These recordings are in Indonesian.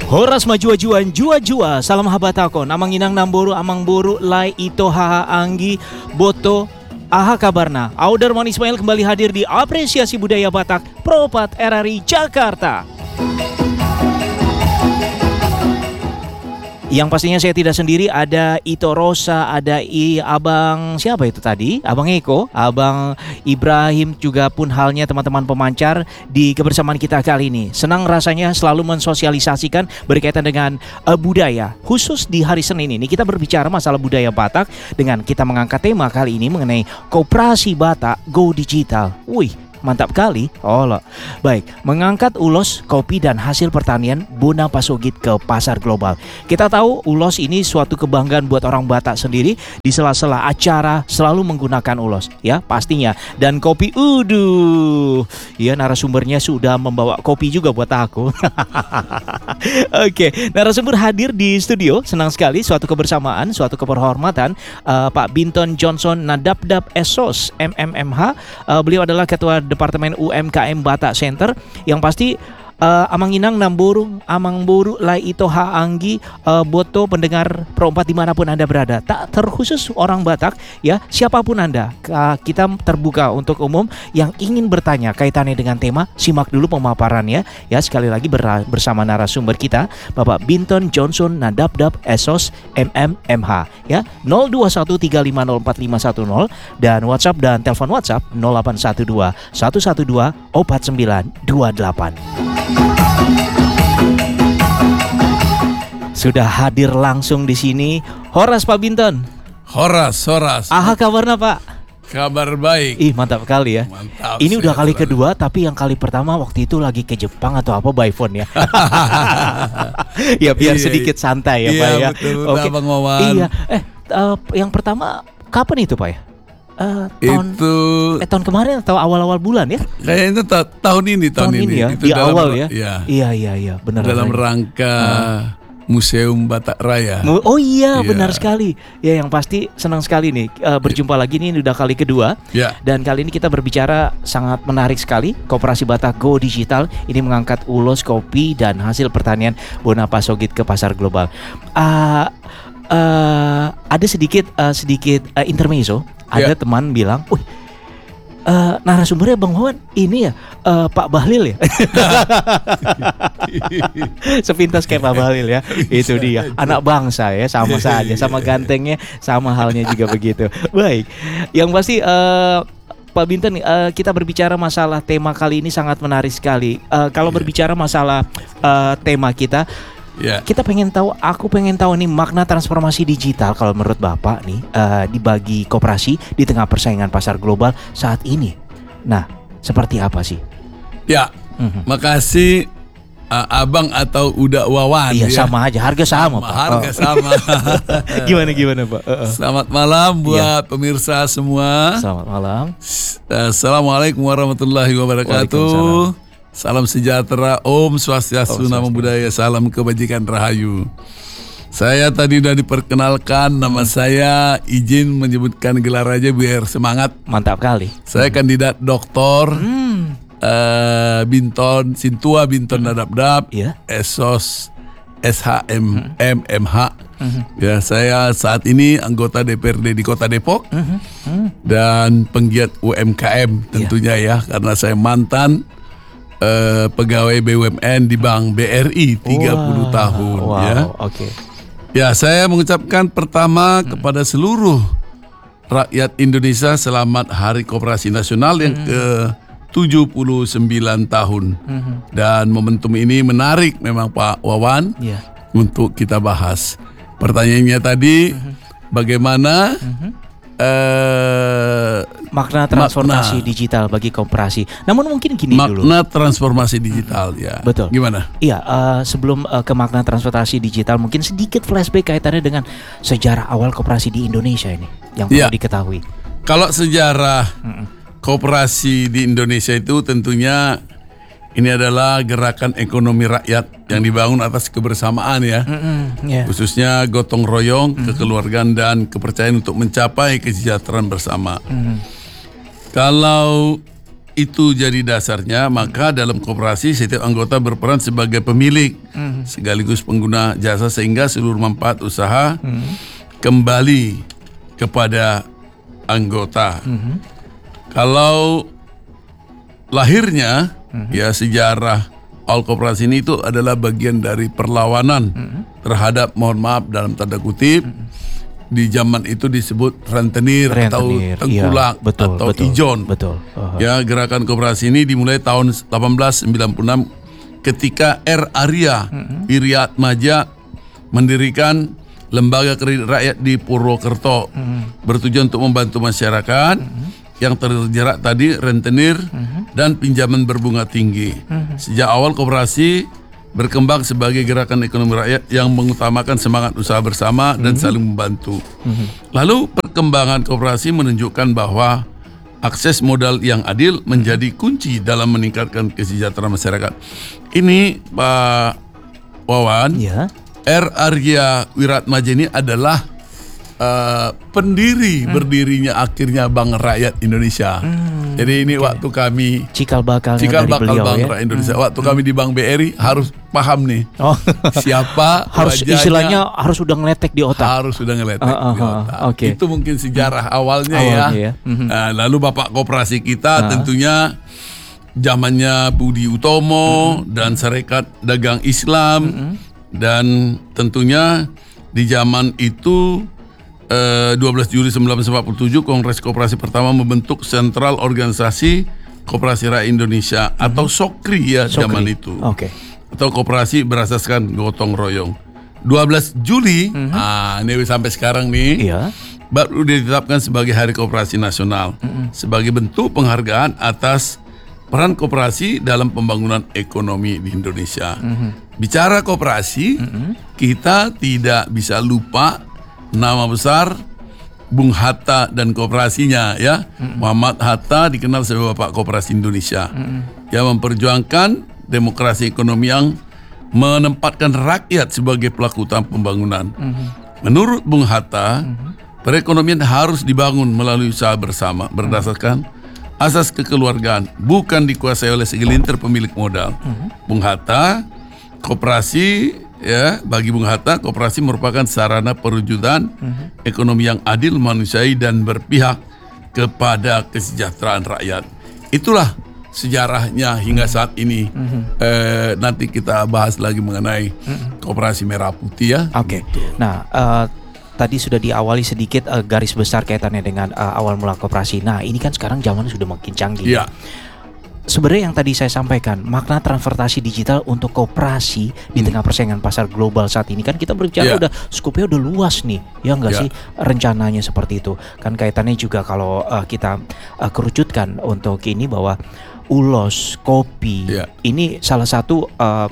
Horas majuajuan jua-jua salam habatako namang inang namboru amang boru lai ito haha anggi boto aha kabarna. Auderman Ismail kembali hadir di Apresiasi Budaya Batak Pro4 RRI Jakarta. Yang pastinya saya tidak sendiri, ada Ito Rosa, ada Abang siapa itu tadi? Abang Eko, Abang Ibrahim, juga pun halnya teman-teman pemancar di kebersamaan kita kali ini. Senang rasanya selalu mensosialisasikan berkaitan dengan budaya. Khusus di hari Senin ini kita berbicara masalah budaya Batak dengan kita mengangkat tema kali ini mengenai Koperasi Batak Go Digital. Wih, mantap kali. Baik, mengangkat ulos kopi dan hasil pertanian Bona Pasogit ke pasar global. Kita tahu ulos ini suatu kebanggaan buat orang Batak sendiri. Di sela-sela acara selalu menggunakan ulos, ya pastinya. Dan kopi, ya narasumbernya sudah membawa kopi juga buat aku. Oke, narasumber hadir di studio. Senang sekali, suatu kebersamaan, suatu keberhormatan. Pak Binton Johnson Nadabdab Esos MMMH. Beliau adalah Ketua Departemen UMKM Batak Center. Yang pasti amang inang namboru amang boru lai ito ha anggi boto pendengar Pro4 dimanapun Anda berada, tak terkhusus orang Batak ya, siapapun Anda, kita terbuka untuk umum yang ingin bertanya kaitannya dengan tema. Simak dulu pemaparannya ya, sekali lagi bersama narasumber kita Bapak Binton Johnson Nadabdab Esos MMMH ya, 0213504510 dan WhatsApp dan telepon WhatsApp 0812 112 4928. Sudah hadir langsung di sini Horas Pak Binton. Horas. Aha kabarnya Pak? Kabar baik. Ih, mantap kali ya. Mantap. Ini udah kali kedua, tapi yang kali pertama waktu itu lagi ke Jepang atau apa by phone ya. Ya biar sedikit santai ya Pak ya. Betul, oke. Bang Wawan. Iya. Yang pertama kapan itu Pak ya? Tahun kemarin atau awal-awal bulan ya? Kayaknya tahun ini ya. Itu di awal ya. Iya. Benar. Dalam rangka Museum Batak Raya. Oh iya, benar sekali. Ya, yang pasti senang sekali nih berjumpa lagi nih, udah kali kedua. Ya. Dan kali ini kita berbicara sangat menarik sekali. Koperasi Batak Go Digital ini mengangkat ulos kopi dan hasil pertanian Bona Pasogit ke pasar global. Ada sedikit intermezzo. Ada teman bilang, narasumbernya Bang Wawan ini ya Pak Bahlil ya. Sepintas kayak Pak Bahlil ya. Itu dia, anak bangsa ya, sama saja, sama gantengnya, sama halnya juga begitu. Baik, yang pasti Pak Binton, kita berbicara masalah tema kali ini sangat menarik sekali. Kalau berbicara masalah tema kita, kita aku pengen tahu nih makna transformasi digital kalau menurut Bapak nih dibagi koperasi di tengah persaingan pasar global saat ini. Nah, seperti apa sih? Ya, makasih Abang atau Uda Wawan. Iya, ya. Sama aja, harga sama Pak. Harga sama. Gimana Pak? Selamat malam buat pemirsa semua. Selamat malam. Assalamualaikum warahmatullahi wabarakatuh. Salam sejahtera, Om Swastiastu, Namo Buddhaya, salam kebajikan rahayu. Saya tadi udah diperkenalkan, nama saya, izin menyebutkan gelar aja biar semangat. Mantap kali. Saya kandidat doktor Binton Sintua Binton Nadabdab Esos SHMMMH. Ya, saya saat ini anggota DPRD di Kota Depok dan penggiat UMKM tentunya ya, karena saya mantan pegawai BUMN di Bank BRI 30 tahun ya. Okay. Ya, saya mengucapkan pertama kepada seluruh rakyat Indonesia selamat Hari Koperasi Nasional yang ke-79 tahun. Dan momentum ini menarik memang Pak Wawan untuk kita bahas. Pertanyaannya tadi bagaimana makna transformasi digital bagi koperasi. Namun mungkin gini dulu. Makna transformasi digital ya. Betul. Gimana? Iya, sebelum ke makna transformasi digital, mungkin sedikit flashback kaitannya dengan sejarah awal koperasi di Indonesia ini yang perlu diketahui. Kalau sejarah koperasi di Indonesia itu tentunya ini adalah gerakan ekonomi rakyat yang dibangun atas kebersamaan ya. Khususnya gotong royong, kekeluargaan dan kepercayaan untuk mencapai kesejahteraan bersama. Kalau itu jadi dasarnya, maka dalam koperasi setiap anggota berperan sebagai pemilik sekaligus pengguna jasa sehingga seluruh manfaat usaha kembali kepada anggota. Kalau lahirnya ya sejarah awal koperasi ini itu adalah bagian dari perlawanan terhadap, mohon maaf dalam tanda kutip, di zaman itu disebut rentenir atau tengkulak, iya, betul, atau betul, ijon. Betul. Ya, gerakan koperasi ini dimulai tahun 1896 ketika R. Arya Wiratmaja mendirikan lembaga kredit rakyat di Purwokerto bertujuan untuk membantu masyarakat yang terjerat tadi rentenir dan pinjaman berbunga tinggi. Sejak awal koperasi berkembang sebagai gerakan ekonomi rakyat yang mengutamakan semangat usaha bersama dan saling membantu. Lalu perkembangan koperasi menunjukkan bahwa akses modal yang adil menjadi kunci dalam meningkatkan kesejahteraan masyarakat. Ini Pak Wawan, Ya. R. Arya Wiratmaja ini adalah pendiri berdirinya akhirnya Bank Rakyat Indonesia. Jadi ini waktu kami Cikal bakal dari beliau Bank ya. Rakyat Indonesia. Waktu kami di Bank BRI harus paham nih Oh. siapa Harus wajahnya, istilahnya harus udah ngeletek di otak. harus sudah ngeletek di otak. Oke. Itu mungkin sejarah awalnya Awalnya ya. ya. Nah, lalu Bapak Koperasi kita tentunya zamannya Budi Utomo dan Serikat Dagang Islam dan tentunya di zaman itu 12 Juli 1947 Kongres Koperasi pertama membentuk Sentral Organisasi Koperasi Rakyat Indonesia atau SOKRI ya zaman itu. Oke. Atau koperasi berasaskan gotong royong. 12 Juli, ini sampai sekarang nih, Iya. baru ditetapkan sebagai Hari Koperasi Nasional sebagai bentuk penghargaan atas peran koperasi dalam pembangunan ekonomi di Indonesia. Bicara koperasi, kita tidak bisa lupa nama besar Bung Hatta dan koperasinya ya. Muhammad Hatta dikenal sebagai Bapak Koperasi Indonesia. Yang memperjuangkan demokrasi ekonomi yang menempatkan rakyat sebagai pelaku utama pembangunan. Menurut Bung Hatta, perekonomian harus dibangun melalui usaha bersama berdasarkan asas kekeluargaan, bukan dikuasai oleh segelintir pemilik modal. Bung Hatta, koperasi ya, bagi Bung Hatta, koperasi merupakan sarana perwujudan ekonomi yang adil, manusiawi dan berpihak kepada kesejahteraan rakyat. Itulah sejarahnya hingga saat ini. Nanti kita bahas lagi mengenai koperasi merah putih ya. Oke. Nah, tadi sudah diawali sedikit garis besar kaitannya dengan awal mula koperasi. Nah, ini kan sekarang zaman sudah makin canggih. Iya. Sebenarnya yang tadi saya sampaikan, makna transportasi digital untuk koperasi di tengah persaingan pasar global saat ini kan kita berbicara udah skopnya udah luas nih, ya enggak sih rencananya seperti itu. Kan kaitannya juga kalau kita kerucutkan untuk ini bahwa ulos, kopi, ini salah satu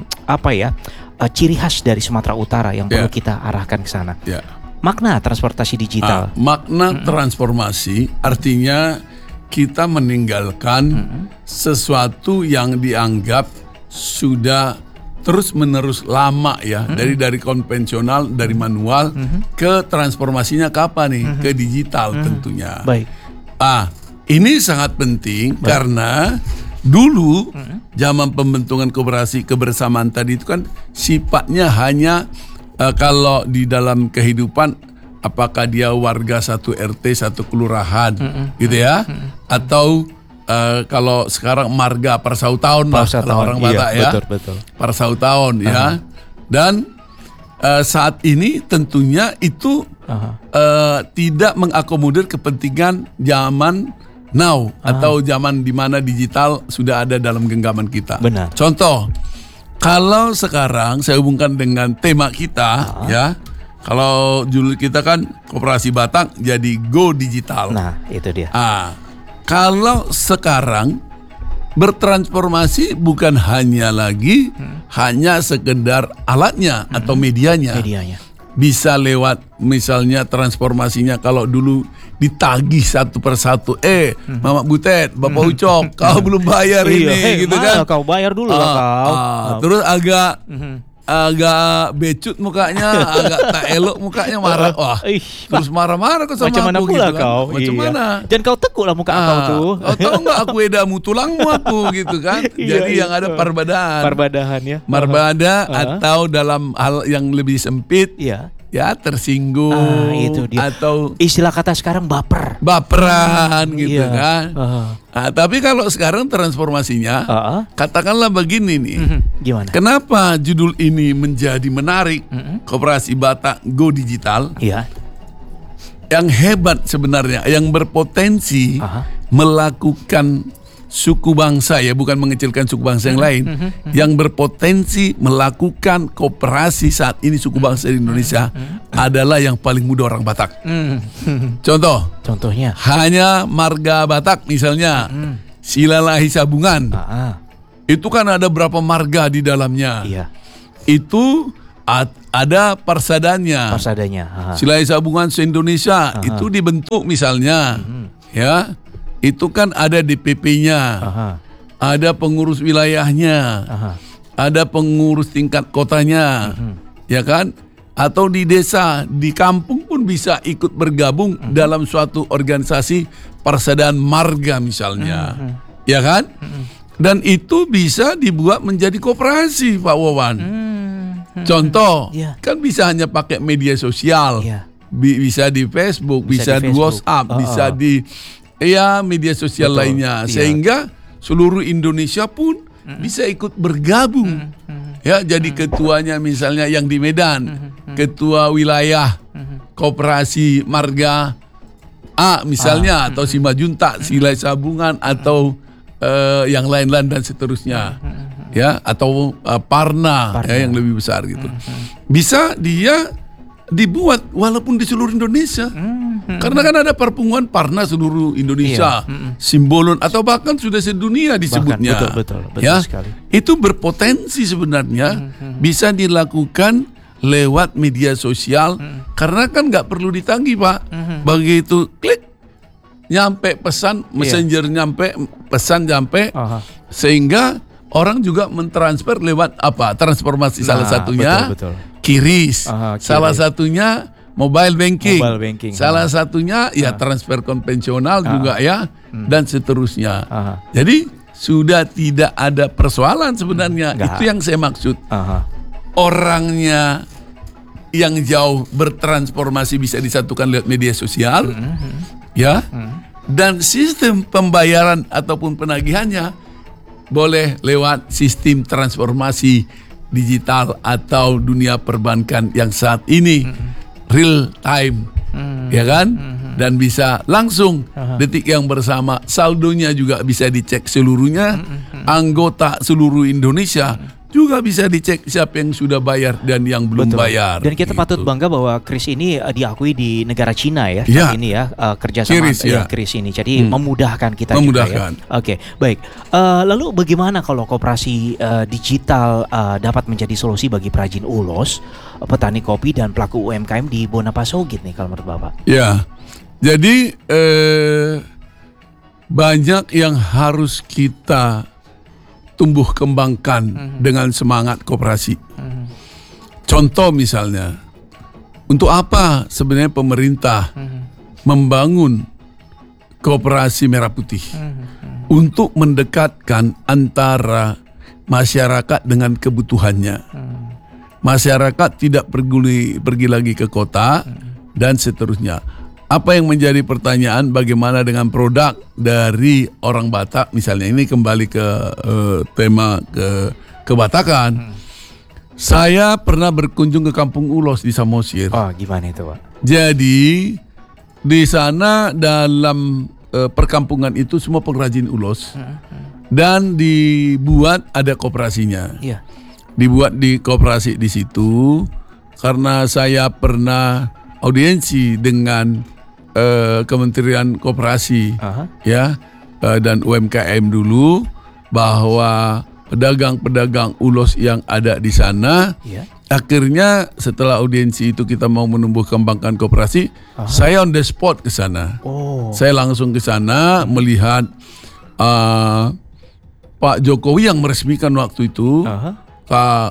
ciri khas dari Sumatera Utara yang perlu kita arahkan ke sana. Makna transportasi digital. Makna transformasi artinya kita meninggalkan sesuatu yang dianggap sudah terus-menerus lama ya, dari konvensional, dari manual ke transformasinya kapan nih? Ke digital tentunya. Baik. Ini sangat penting karena dulu zaman pembentukan koperasi kebersamaan tadi itu kan sifatnya hanya kalau di dalam kehidupan apakah dia warga satu RT satu kelurahan gitu ya, atau kalau sekarang marga Parsautahun lah kalau orang Batak ya, betul. Parsautahun ya, dan saat ini tentunya itu tidak mengakomodir kepentingan zaman now atau zaman di mana digital sudah ada dalam genggaman kita. Benar. Contoh, kalau sekarang saya hubungkan dengan tema kita ya. Kalau judul kita kan Koperasi Batak jadi Go Digital. Nah, itu dia. Kalau sekarang bertransformasi bukan hanya lagi hanya sekedar alatnya atau medianya. Bisa lewat misalnya transformasinya kalau dulu ditagih satu persatu, Mama Butet, Bapak Ucok, kau belum bayar ini, gitu kan? Kau bayar dulu lah kau. Terus agak agak becut mukanya, agak tak elok mukanya, marah. Wah, terus marah-marah kok sama macam mana aku pula gitu kau? kan. Macam mana? Dan kau tekuk lah muka kau tuh. Kau tahu nggak aku edamu tulangmu aku gitu kan. Jadi yang ada parbadahan. Parbadahan ya. Marbada atau dalam hal yang lebih sempit. Iya. Ya tersinggung itu dia. atau istilah kata sekarang baperan gitu iya. kan. Tapi kalau sekarang transformasinya katakanlah begini nih. Gimana? Kenapa judul ini menjadi menarik? Koperasi Batak Go Digital. Iya. Yang hebat sebenarnya, yang berpotensi melakukan suku bangsa, ya bukan mengecilkan suku bangsa yang lain, yang berpotensi melakukan koperasi saat ini suku bangsa di Indonesia adalah yang paling muda orang Batak. Contohnya hanya marga Batak misalnya, Silalahi Sabungan. Itu kan ada berapa marga di dalamnya. Iya. Itu ada parsadanya. Silalahi Sabungan se-Indonesia itu dibentuk misalnya, ya. Itu kan ada DPP-nya, ada pengurus wilayahnya, ada pengurus tingkat kotanya, ya kan? Atau di desa, di kampung pun bisa ikut bergabung dalam suatu organisasi persaudaraan marga misalnya, ya kan? Dan itu bisa dibuat menjadi koperasi, Pak Wawan. Contoh, kan bisa hanya pakai media sosial, bisa di Facebook, bisa di WhatsApp, bisa di media sosial lainnya, sehingga seluruh Indonesia pun bisa ikut bergabung. Ya, jadi ketuanya misalnya yang di Medan, ketua wilayah koperasi marga A misalnya, atau Simajuntak, Silai Sabungan, atau yang lain-lain dan seterusnya. Ya, atau Parna. Ya, yang lebih besar gitu. Bisa dia dibuat walaupun di seluruh Indonesia. Karena kan ada perpunguan Parna seluruh Indonesia, Simbolon, atau bahkan sudah sedunia disebutnya. Betul ya, sekali. Itu berpotensi sebenarnya bisa dilakukan lewat media sosial, karena kan nggak perlu ditagih, Pak. Begitu klik, nyampe pesan, messenger nyampe, pesan nyampe, sehingga orang juga mentransfer lewat apa? Transformasi salah satunya. QRIS. Salah satunya mobile banking. Salah satunya ya transfer konvensional juga ya, dan seterusnya. Jadi sudah tidak ada persoalan sebenarnya. Itu yang saya maksud. Orangnya yang jauh bertransformasi bisa disatukan lewat media sosial, ya, dan sistem pembayaran ataupun penagihannya boleh lewat sistem transformasi digital atau dunia perbankan yang saat ini real time, ya kan? Dan bisa langsung detik yang bersama, saldonya juga bisa dicek seluruhnya, anggota seluruh Indonesia juga bisa dicek siapa yang sudah bayar dan yang belum bayar. Dan kita patut bangga bahwa Kris ini diakui di negara Cina ya, ini ya, kerjasama Kris ini. Jadi memudahkan kita juga ya. Oke, baik. Lalu bagaimana kalau koperasi digital dapat menjadi solusi bagi perajin ulos, petani kopi dan pelaku UMKM di Bonapasogit nih kalau menurut Bapak? Ya, jadi banyak yang harus kita tumbuh kembangkan dengan semangat koperasi. Contoh misalnya, untuk apa sebenarnya pemerintah membangun koperasi merah putih? Untuk mendekatkan antara masyarakat dengan kebutuhannya. Masyarakat tidak pergi lagi ke kota dan seterusnya. Apa yang menjadi pertanyaan, bagaimana dengan produk dari orang Batak misalnya, ini kembali ke tema kebatakan. Saya pernah berkunjung ke Kampung Ulos di Samosir. Gimana itu, Pak? Jadi di sana dalam perkampungan itu semua pengrajin ulos, dan dibuat ada koperasinya. Dibuat di koperasi di situ, karena saya pernah audiensi dengan Kementerian Koperasi ya, dan UMKM dulu, bahwa pedagang-pedagang ulos yang ada di sana, akhirnya setelah audiensi itu kita mau menumbuh kembangkan koperasi, saya on the spot ke sana. Saya langsung ke sana melihat Pak Jokowi yang meresmikan waktu itu,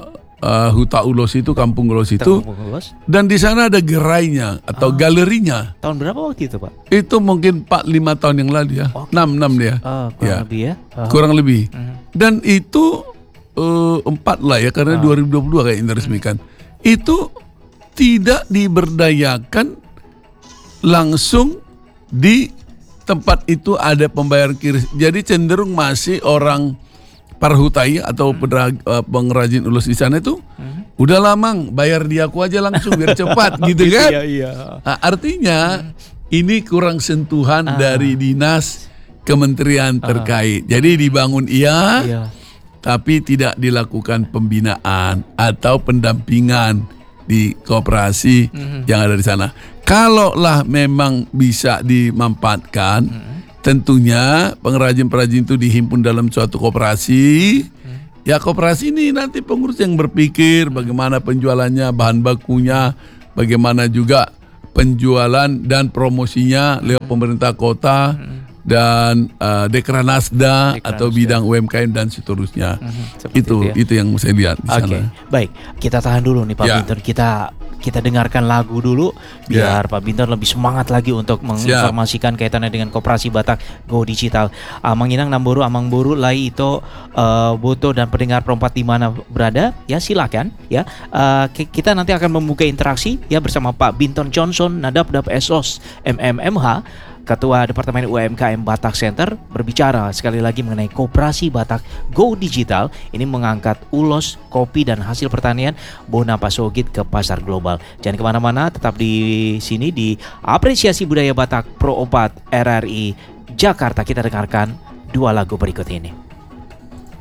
Huta Ulos itu, Kampung Ulos itu, dan di sana ada gerainya atau galerinya. Tahun berapa waktu itu, Pak? Itu mungkin 4-5 tahun yang lalu ya. 6 dia. Kurang lebih ya. Kurang lebih. Dan itu 4 lah ya, karena 2022 kayak diresmikan. Itu tidak diberdayakan langsung di tempat itu ada pembayaran kiris. Jadi cenderung masih orang Parhutai atau pengrajin ulos di sana itu udah lamang bayar di aku aja langsung biar cepat gitu kan. Nah, artinya ini kurang sentuhan dari dinas kementerian terkait. Jadi dibangun tapi tidak dilakukan pembinaan atau pendampingan di koperasi yang ada di sana. Kalaulah memang bisa dimanfaatkan, tentunya pengrajin-pengrajin itu dihimpun dalam suatu koperasi. Ya koperasi ini nanti pengurus yang berpikir bagaimana penjualannya, bahan bakunya, bagaimana juga penjualan dan promosinya lewat pemerintah kota dan Dekranasda atau bidang UMKM dan seterusnya. Itu yang saya lihat di sana. Baik, kita tahan dulu nih Pak Binton. Kita dengarkan lagu dulu biar Pak Binton lebih semangat lagi untuk menginformasikan kaitannya dengan Koperasi Batak Go Digital. Amang Inang Namboru, Amang Boru, Lai Ito, Boto dan pendengar perempat di mana berada, ya silakan ya. Kita nanti akan membuka interaksi ya bersama Pak Binton Johnson, Nadab Esos MMMH, Ketua Departemen UMKM Batak Center, berbicara sekali lagi mengenai Koperasi Batak Go Digital. Ini mengangkat ulos, kopi dan hasil pertanian Bona Pasogit ke pasar global. Jangan kemana-mana, tetap di sini di Apresiasi Budaya Batak Pro 4 RRI Jakarta. Kita dengarkan 2 lagu berikut ini.